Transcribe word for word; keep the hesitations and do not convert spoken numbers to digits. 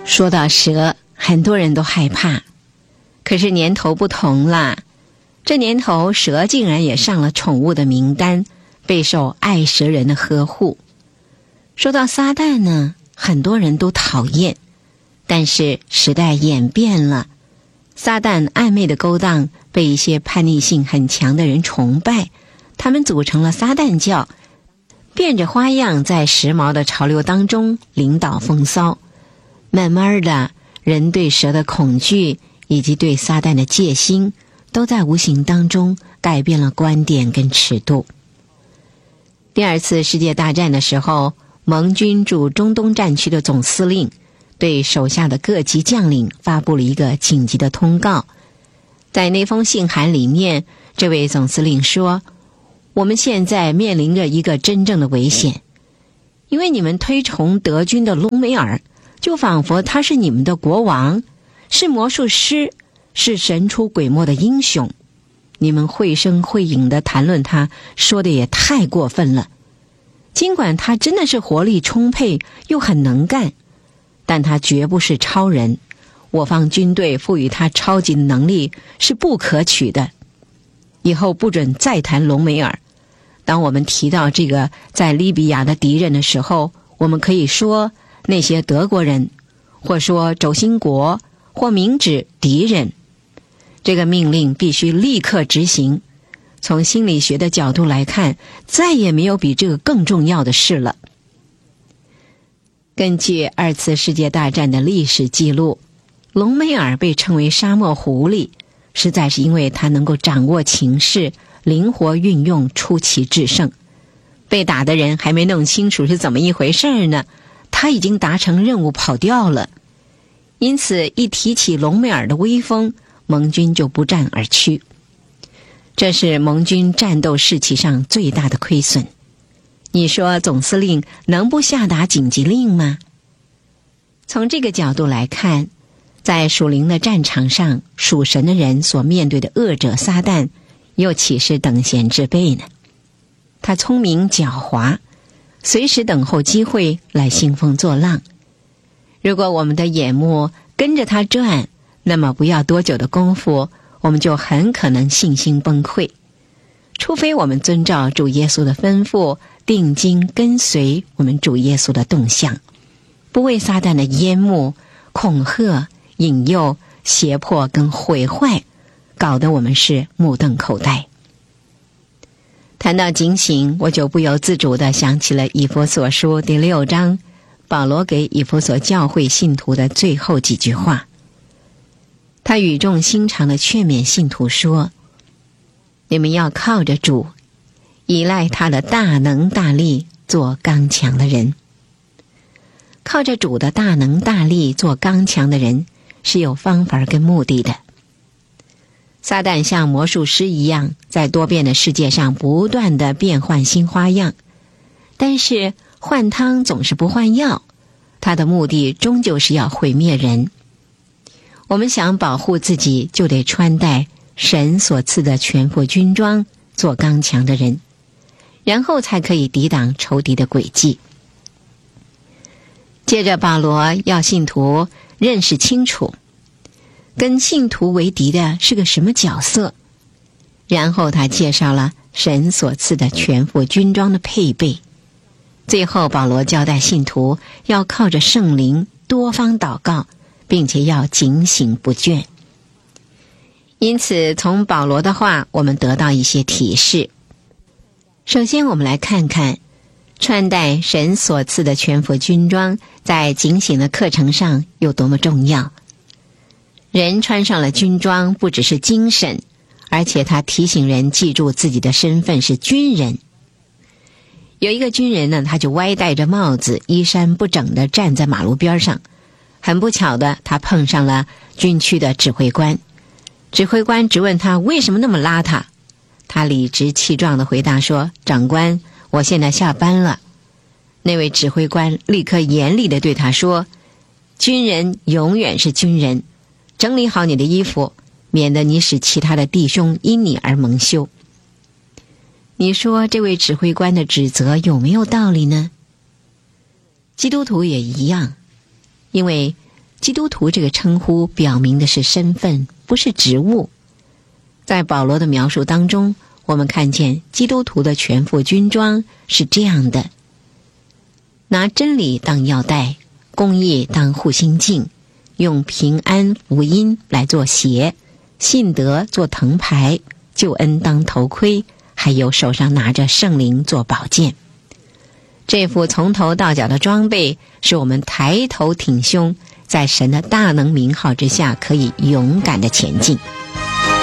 说到蛇，很多人都害怕，可是年头不同啦，这年头蛇竟然也上了宠物的名单，备受爱蛇人的呵护。说到撒旦呢，很多人都讨厌，但是时代演变了，撒旦暧昧的勾当被一些叛逆性很强的人崇拜，他们组成了撒旦教，变着花样在时髦的潮流当中领导风骚。慢慢的，人对蛇的恐惧以及对撒旦的戒心都在无形当中改变了观点跟尺度。第二次世界大战的时候，盟军驻中东战区的总司令对手下的各级将领发布了一个紧急的通告。在那封信函里面，这位总司令说，我们现在面临着一个真正的危险，因为你们推崇德军的隆美尔，就仿佛他是你们的国王，是魔术师，是神出鬼没的英雄。你们绘声绘影地谈论他，说的也太过分了。尽管他真的是活力充沛又很能干，但他绝不是超人，我方军队赋予他超级的能力是不可取的。以后不准再谈隆美尔。当我们提到这个在利比亚的敌人的时候，我们可以说那些德国人，或说轴心国，或明指敌人。这个命令必须立刻执行。从心理学的角度来看，再也没有比这个更重要的事了。根据二次世界大战的历史记录，隆美尔被称为沙漠狐狸，实在是因为他能够掌握情势，灵活运用，出奇制胜。被打的人还没弄清楚是怎么一回事呢，他已经达成任务跑掉了。因此一提起隆美尔的威风，盟军就不战而屈。这是盟军战斗士气上最大的亏损。你说总司令能不下达紧急令吗？从这个角度来看，在属灵的战场上，属神的人所面对的恶者撒旦，又岂是等闲之辈呢？他聪明狡猾，随时等候机会来兴风作浪。如果我们的眼目跟着他转，那么不要多久的功夫，我们就很可能信心崩溃。除非我们遵照主耶稣的吩咐，定睛跟随我们主耶稣的动向，不为撒旦的淹没、恐吓、引诱、胁迫跟毁坏搞得我们是目瞪口呆。谈到警醒，我就不由自主地想起了以弗所书第六章，保罗给以弗所教会信徒的最后几句话。他语重心长地劝勉信徒说，你们要靠着主，依赖他的大能大力，做刚强的人。靠着主的大能大力做刚强的人，是有方法跟目的的。撒旦像魔术师一样，在多变的世界上不断地变换新花样，但是换汤总是不换药，他的目的终究是要毁灭人。我们想保护自己，就得穿戴神所赐的全副军装，做刚强的人，然后才可以抵挡仇敌的诡计。接着保罗要信徒认识清楚，跟信徒为敌的是个什么角色，然后他介绍了神所赐的全副军装的配备。最后保罗交代信徒要靠着圣灵多方祷告，并且要警醒不倦。因此从保罗的话我们得到一些提示。首先我们来看看穿戴神所赐的全副军装在警醒的课程上有多么重要。人穿上了军装，不只是精神，而且他提醒人记住自己的身份是军人。有一个军人呢，他就歪戴着帽子，衣衫不整地站在马路边上。很不巧的，他碰上了军区的指挥官。指挥官质问他为什么那么邋遢，他理直气壮地回答说，长官，我现在下班了。那位指挥官立刻严厉地对他说，军人永远是军人，整理好你的衣服，免得你使其他的弟兄因你而蒙羞。你说这位指挥官的指责有没有道理呢？基督徒也一样，因为基督徒这个称呼表明的是身份，不是职务。在保罗的描述当中，我们看见基督徒的全副军装是这样的：拿真理当腰带，公义当护心镜，用平安福音来做鞋，信德做藤牌，救恩当头盔，还有手上拿着圣灵做宝剑。这副从头到脚的装备，使我们抬头挺胸，在神的大能名号之下，可以勇敢地前进。